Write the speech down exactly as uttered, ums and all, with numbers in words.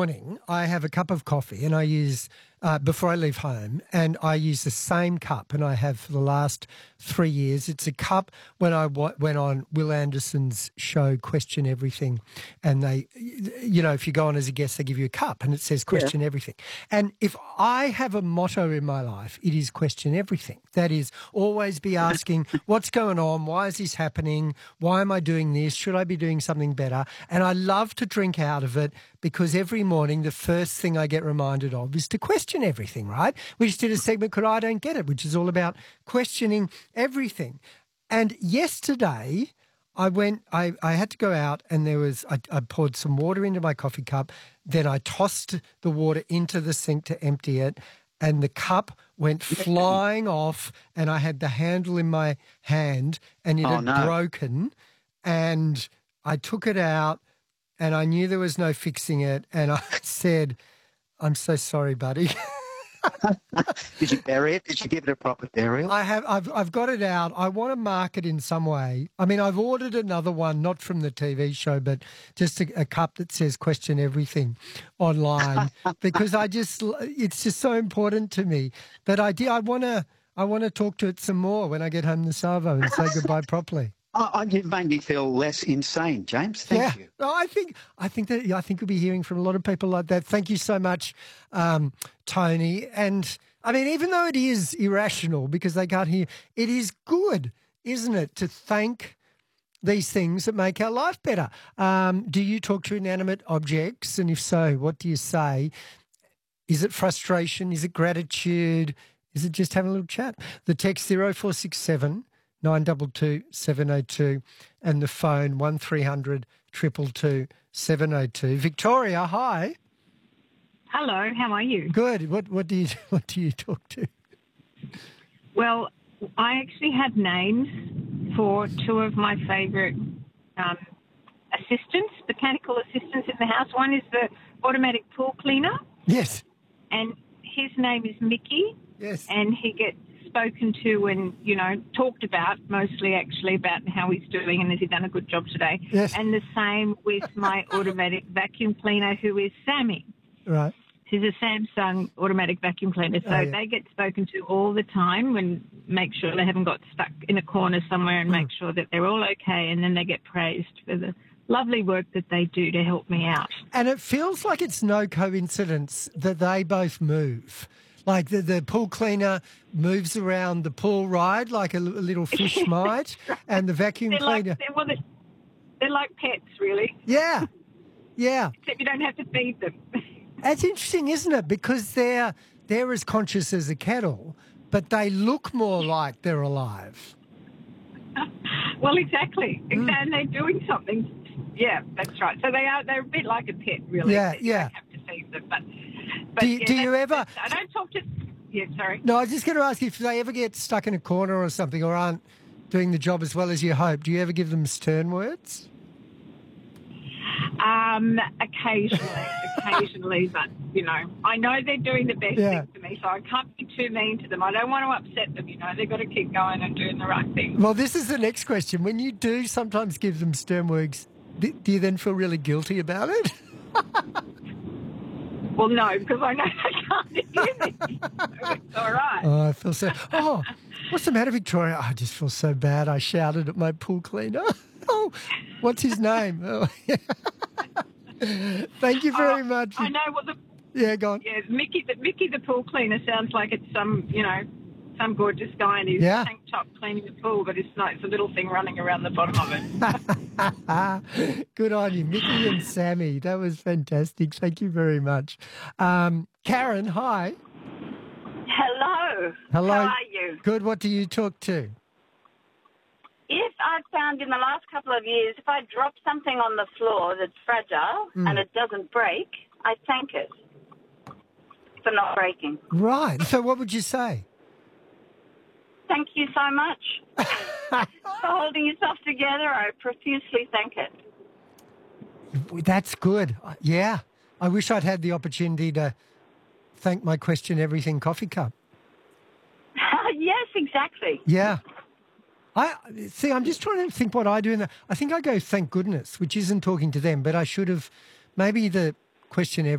morning I have a cup of coffee and I use, uh, before I leave home, and I use the same cup, and I have for the last three years. It's a cup when I w- went on Will Anderson's show, Question Everything, and they, you know, if you go on as a guest, they give you a cup and it says Question Yeah. Everything. And if I have a motto in my life, it is Question Everything. That is, always be asking, what's going on? Why is this happening? Why am I doing this? Should I be doing something better? And I love to drink out of it because every morning the first thing I get reminded of is to question everything, right? We just did a segment called I Don't Get It, which is all about questioning everything. And yesterday I went, I, I had to go out and there was, I, I poured some water into my coffee cup. Then I tossed the water into the sink to empty it. And the cup went flying off and I had the handle in my hand and it Oh, had no. broken. And I took it out and I knew there was no fixing it. And I said, I'm so sorry, buddy. Did you bury it? Did you give it a proper burial? I have, I've, I've got it out. I want to mark it in some way. I mean, I've ordered another one, not from the T V show, but just a, a cup that says Question Everything online because I just, it's just so important to me that I do. I want to, I want to talk to it some more when I get home to Savo and say goodbye properly. Oh, oh, you've made me feel less insane, James. Thank yeah. you. No, I think I think that I think we'll be hearing from a lot of people like that. Thank you so much, um, Tony. And I mean, even though it is irrational because they can't hear, it is good, isn't it, to thank these things that make our life better. Um, do you talk to inanimate objects? And if so, what do you say? Is it frustration? Is it gratitude? Is it just having a little chat? The text zero four six seven nine two two seven oh two and the phone one three hundred two two two seven oh two. Victoria, hi. Hello, how are you? Good. What what do you what do you talk to? Well, I actually have names for two of my favourite um, assistants, mechanical assistants in the house. One is the automatic pool cleaner. Yes. And his name is Mickey. Yes. And he gets spoken to and, you know, talked about, mostly actually about how he's doing and has he done a good job today. Yes. And the same with my automatic vacuum cleaner, who is Sammy. Right. She's a Samsung automatic vacuum cleaner. So Oh, yeah. they get spoken to all the time and make sure they haven't got stuck in a corner somewhere and Mm. make sure that they're all okay. And then they get praised for the lovely work that they do to help me out. And it feels like it's no coincidence that they both move. Like the, the pool cleaner moves around the pool ride like a, l- a little fish might, and the vacuum They're like, cleaner. they're, well, they're, they're like pets, really, Yeah, yeah. except you don't have to feed them. That's interesting, isn't it? Because they're they're as conscious as a kettle, but they look more like they're alive. Well, exactly. Mm. And they're doing something. Yeah, that's right. So they are, they're a bit like a pet, really. Yeah, You yeah. don't have to feed them. But, but Do you- yeah, do you that's- ever- that's- I don't talk to... Yeah, sorry. No, I was just going to ask you if they ever get stuck in a corner or something, or aren't doing the job as well as you hope. Do you ever give them stern words? Um, occasionally, occasionally, but, you know, I know they're doing the best Yeah. thing for me, so I can't be too mean to them. I don't want to upset them, you know. They've got to keep going and doing the right thing. Well, this is the next question. When you do sometimes give them stern words, do do you then feel really guilty about it? Well, no, because I know they can't hear me. So it's all right. Oh, I feel so. Oh, what's the matter, Victoria? I just feel so bad. I shouted at my pool cleaner. Oh, what's his name? Oh, yeah. Thank you very Oh, much. I know what the... Yeah, go on. Yeah, Mickey the Mickey the pool cleaner sounds like it's some, you know, some gorgeous guy in his Yeah. tank top cleaning the pool, but it's not. It's a little thing running around the bottom of it. Good on you, Mickey and Sammy. That was fantastic. Thank you very much. Um, Karen, hi. Hello. Hello. How are you? Good. What do you talk to? If I've found in the last couple of years, if I drop something on the floor that's fragile Mm. and it doesn't break, I thank it for not breaking. Right. So what would you say? Thank you so much for holding yourself together. I profusely thank it. That's good. Yeah. I wish I'd had the opportunity to thank my Question Everything coffee cup. Yes, exactly. Yeah. I see. I'm just trying to think what I do in that. I think I go thank goodness, which isn't talking to them, but I should have maybe the Question Everything.